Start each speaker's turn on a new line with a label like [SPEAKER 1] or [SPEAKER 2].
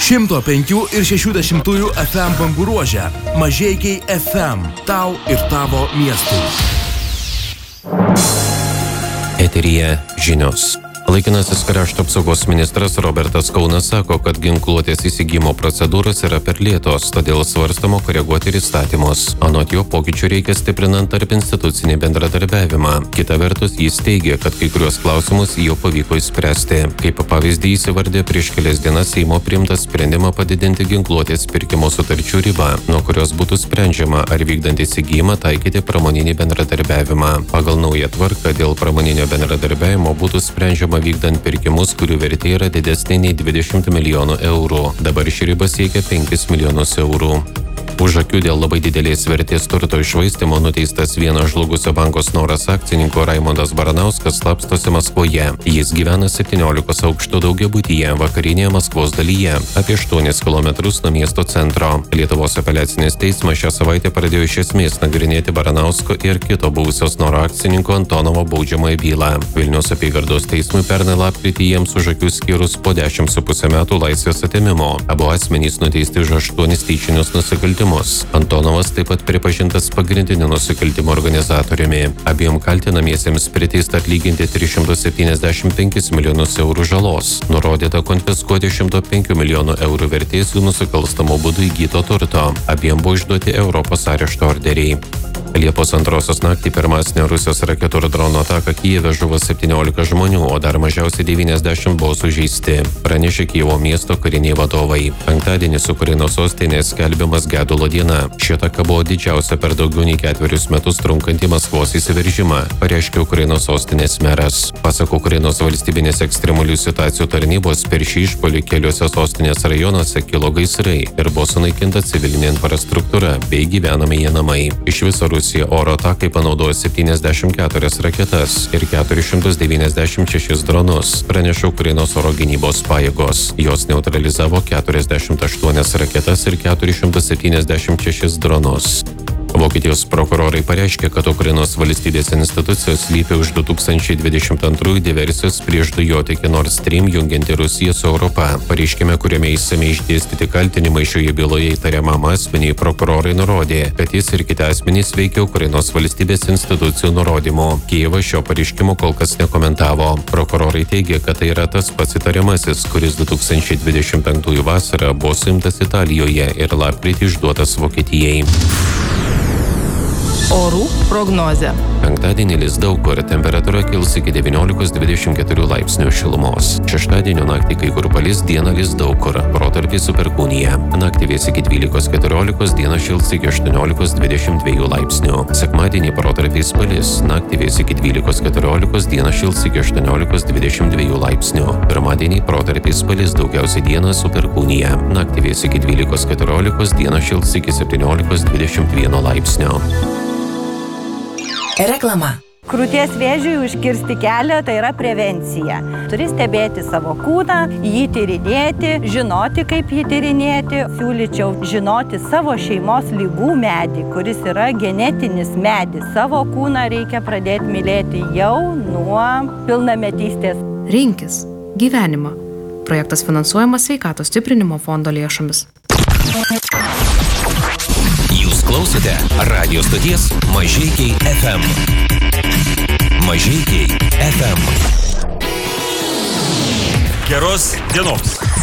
[SPEAKER 1] 105 ir 60 FM bangų ruože. Mažeikiai FM. Tau ir tavo miestui.
[SPEAKER 2] Eteryje žinios. Laikinasis krašto apsaugos ministras Robertas Kaunas sako, kad ginkluotės įsigymo procedūros yra per lėtos, todėl svarstoma koreguoti ir įstatymus. Anot jo, pokyčių reikia stiprinant tarp institucinį bendradarbiavimą. Kita vertus, jis teigia, kad kai kurios klausimus jau pavyko išspręsti. Kaip pavyzdį įsivardė prieš kelias dienas Seimo priimtą sprendimą padidinti ginkluotės pirkimo sutarčių ribą, nuo kurios būtų sprendžiama, ar vykdant įsigijimą taikyti pramoninį bendradarbiavimą. Pagal naują tvarką dėl pramoninio bendradarbiavimo būtų sprendžiama vykdant pirkimus, kurių vertė yra didesnė nei 20 milijonų eurų. Dabar ši riba siekia 5 milijonus eurų. Už akių dėl labai didelės vertės turto iššvaistymo nuteistas vienas žlugusio banko Snoras akcininko Raimondas Baranauskas slapstosi Maskvoje. Jis gyvena 17 aukštų daugiabutyje vakarinėje Maskvos dalyje, apie 8 km nuo miesto centro. Lietuvos apeliacinis teismas šią savaitę pradėjo iš esmės nagrinėti Baranausko ir kito buvusio Snoro akcininko Antonovo baudžiamąją bylą. Vilniaus apygardos teismui pernai lapkritį jiems už akių skyrus po 10,5 metų laisvės atėmimo. Abu asmenys nuteisti už 8 tyčinius nusikaltimus. Antonovas taip pat pripažintas pagrindiniu nusikaltimo organizatoriumi. Abiem kaltinamiesiems priteista atlyginti 375 milijonus eurų žalos. Nurodyta konfiskuoti 105 milijonų eurų vertės jų nusikalstamo būdu įgyto turto. Abiem buvo išduoti Europos arešto orderiai. Liepos 2 naktį per masinę Rusijos raketų ir drono ataką Kijeve žuvo 17 žmonių, o dar mažiausiai 90 buvo sužeisti, pranešė Kijevo miesto kariniai vadovai. Penktadienį Ukrainos sostinėje skelbiamas gedulo diena. Ši ataka buvo didžiausia per daugiau nei 4 metus trunkantį Maskvos įsiveržimą, pareiškė Ukrainos sostinės meras. Pasak Ukrainos valstybinės ekstremalių situacijų tarnybos, per šį išpuolį keliuose sostinės rajonuose kilo gaisrai ir buvo sunaikinta civilinė infrastruktūra bei gyvenamieji namai. Iš viso Rusija oro atakai panaudojo 74 raketas ir 496 dronus, praneša Ukrainos oro gynybos pajėgos. Jos neutralizavo 48 raketas ir 476 dronus. Vokietijos prokurorai pareiškė, kad Ukrainos valstybės institucijos slypi už 2022 diversijos prieš dujotiekį Nord Stream jungianti Rusiją su Europa. Pareiškime, kuriame išsamiai išdėstyti kaltinimai šioje byloje įtariamam asmeniui, prokurorai nurodė, kad jis ir kiti asmenys veikia Ukrainos valstybės institucijų nurodymu. Kijevas šio pareiškimo kol kas nekomentavo. Prokurorai teigia, kad tai yra tas pats įtariamasis, kuris 2025 vasarą buvo suimtas Italijoje ir lapkritį išduotas Vokietijai.
[SPEAKER 3] Orų prognozė.
[SPEAKER 2] Penktadienį lis daug kur, temperatūra kils iki 19-24 laipsnių šilumos. Šeštadienio naktį kai kur palis, dieną lis daug kur, protarpiais su perkūnija. Naktį vės iki 12-14, dieną šils iki 18-22 laipsnių. Sekmadienį protarpiais palis, naktį vės iki 12-14, dieną šils iki 18-22 laipsnių. Pirmadienį protarpiais palis, daugiausiai dieną su perkūnija. Naktį vės iki 12-14, dieną šils iki 17-21 laipsnių.
[SPEAKER 3] Reklama.
[SPEAKER 4] Krūties vėžiui užkirsti kelią tai yra prevencija. Turi stebėti savo kūną, jį tyrinėti, žinoti, kaip jį tyrinėti. Siūlyčiau žinoti savo šeimos lygų medį, kuris yra genetinis medis. Savo kūną reikia pradėti mylėti jau nuo pilnametystės.
[SPEAKER 5] Rinkis gyvenimą. Projektas finansuojamas Sveikatos stiprinimo fondo lėšomis.
[SPEAKER 6] Jūs klausote radio stoties Mažeikiai FM. Mažeikiai FM.
[SPEAKER 7] Geros dienos.